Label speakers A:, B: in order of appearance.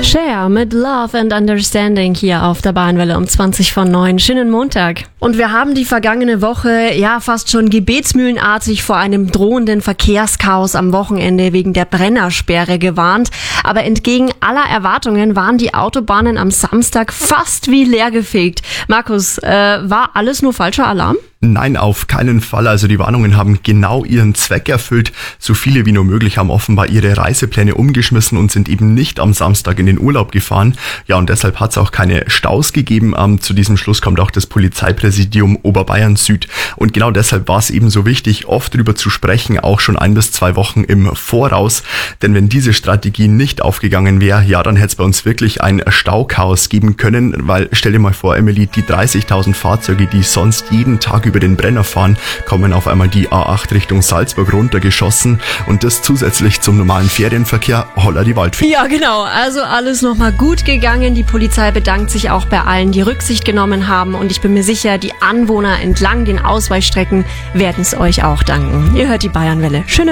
A: Cher mit Love and Understanding hier auf der Bahnwelle um 20:09. Schönen Montag. Und wir haben die vergangene Woche fast schon gebetsmühlenartig vor einem drohenden Verkehrschaos am Wochenende wegen der Brennersperre gewarnt. Aber entgegen aller Erwartungen waren die Autobahnen am Samstag fast wie leergefegt. Markus, war alles nur falscher Alarm?
B: Nein, auf keinen Fall. Also die Warnungen haben genau ihren Zweck erfüllt. So viele wie nur möglich haben offenbar ihre Reisepläne umgeschmissen und sind eben nicht am Samstag in den Urlaub gefahren. Ja, und deshalb hat es auch keine Staus gegeben. Zu diesem Schluss kommt auch das Polizeipräsidium Oberbayern Süd. Und genau deshalb war es eben so wichtig, oft darüber zu sprechen, auch schon 1 bis 2 Wochen im Voraus. Denn wenn diese Strategie nicht aufgegangen wäre, ja, dann hätte es bei uns wirklich ein Stauchaos geben können. Weil, stell dir mal vor, Emily, die 30.000 Fahrzeuge, die sonst jeden Tag über den Brenner fahren, kommen auf einmal die A8 Richtung Salzburg runtergeschossen und das zusätzlich zum normalen Ferienverkehr, holla die Waldfee.
A: Ja, genau. Also alles nochmal gut gegangen. Die Polizei bedankt sich auch bei allen, die Rücksicht genommen haben, und ich bin mir sicher, die Anwohner entlang den Ausweichstrecken werden es euch auch danken. Ihr hört die Bayernwelle. Schöne